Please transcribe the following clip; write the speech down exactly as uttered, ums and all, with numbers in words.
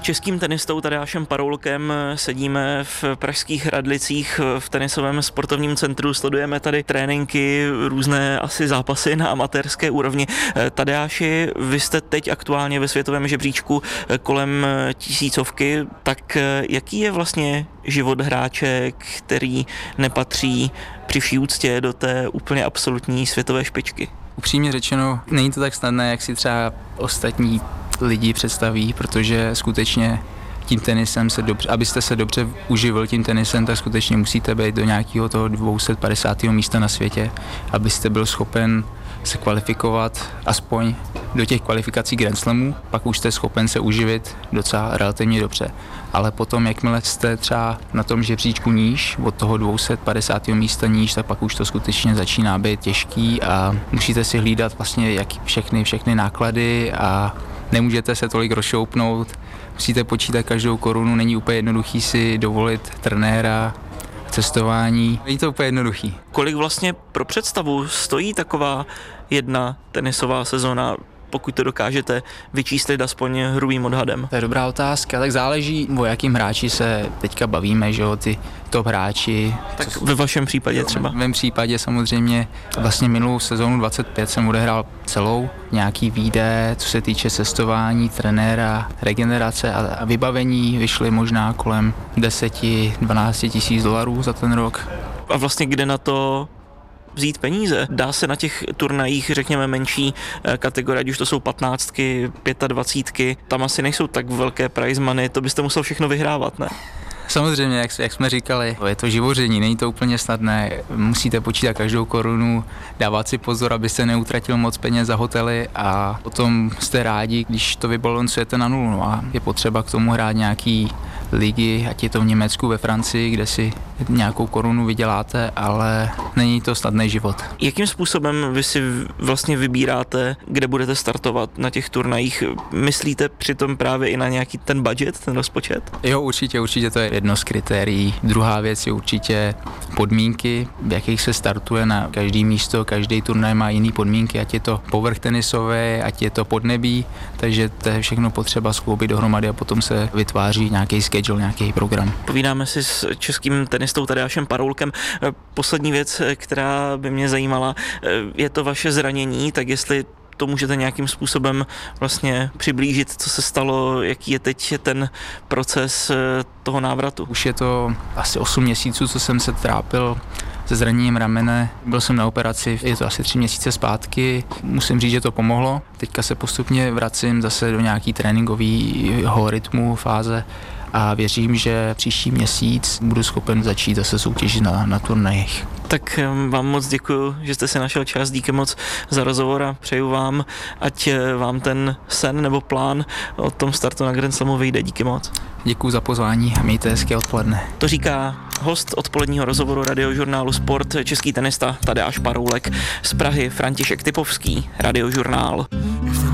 českým tenistou Tadeášem Paroulkem sedíme v pražských Radlicích v tenisovém sportovním centru, sledujeme tady tréninky, různé asi zápasy na amatérské úrovni. Tadeáši, vy jste teď aktuálně ve světovém žebříčku kolem tisícovky, tak jaký je vlastně život hráče, který nepatří při vší úctě do té úplně absolutní světové špičky? Upřímně řečeno, není to tak snadné, jak si třeba ostatní lidi představí, protože skutečně tím tenisem se dobře, abyste se dobře uživil tím tenisem, tak skutečně musíte být do nějakého toho dvě stě padesátého místa na světě, abyste byl schopen se kvalifikovat aspoň do těch kvalifikací Grand Slamů, pak už jste schopen se uživit docela relativně dobře. Ale potom, jakmile jste třeba na tom žebříčku níž, od toho dvě stě padesátého místa níž, tak pak už to skutečně začíná být těžký a musíte si hlídat vlastně jak všechny, všechny náklady a nemůžete se tolik rozšoupnout, musíte počítat každou korunu, není úplně jednoduchý si dovolit trenéra, cestování, není to úplně jednoduchý. Kolik vlastně pro představu stojí taková jedna tenisová sezona, pokud to dokážete vyčíslit aspoň hrubým odhadem? To je dobrá otázka, tak záleží, o jakým hráči se teďka bavíme, že jo, ty top hráči. Tak co, ve vašem případě třeba? V mém případě samozřejmě vlastně minulou sezónu dvacet pět jsem odehrál celou, nějaký výdaje, co se týče cestování, trenéra, regenerace a vybavení vyšly možná kolem deset až dvanáct tisíc dolarů za ten rok. A vlastně kde na to vzít peníze? Dá se na těch turnajích, řekněme, menší kategorie, ať už to jsou patnáctky, pětadvacítky, tam asi nejsou tak velké prize money, to byste musel všechno vyhrávat, ne? Samozřejmě, jak, jak jsme říkali, je to živoření, není to úplně snadné, musíte počítat každou korunu, dávat si pozor, abyste neutratil moc peněz za hotely a potom jste rádi, když to vybalancujete na nulu. No a je potřeba k tomu hrát nějaký ligy, ať je to v Německu, ve Francii, kde si nějakou korunu vyděláte, ale není to snadný život. Jakým způsobem vy si vlastně vybíráte, kde budete startovat na těch turnajích? Myslíte přitom právě i na nějaký ten budget, ten rozpočet? Jo, určitě, určitě to je jedno z kritérií. Druhá věc je určitě podmínky, v jakých se startuje na každý místo, každý turnaj má jiný podmínky, ať je to povrch tenisové, ať je to podnebí, takže to je všechno potřeba skloubit dohromady a potom se vytváří nějaký schedule, nějaký program. Povídáme si s českým tenistou Tadeášem Paroulkem. Poslední věc, která by mě zajímala, je to vaše zranění, tak jestli to můžete nějakým způsobem vlastně přiblížit, co se stalo, jaký je teď ten proces toho návratu. Už je to asi osm měsíců, co jsem se trápil se zraněním ramene. Byl jsem na operaci, je to asi tři měsíce zpátky. Musím říct, že to pomohlo. Teďka se postupně vracím zase do nějaký tréninkového rytmu, fáze a věřím, že příští měsíc budu schopen začít zase soutěžit na, na turnajích. Tak vám moc děkuju, že jste si našel čas, díky moc za rozhovor a přeju vám, ať vám ten sen nebo plán o tom startu na Grand Slamu vyjde. Díky moc. Děkuju za pozvání a mějte hezké odpoledne. To říká host odpoledního rozhovoru Radiožurnálu Sport, český tenista Tadeáš Paroulek, z Prahy František Typovský, Radiožurnál.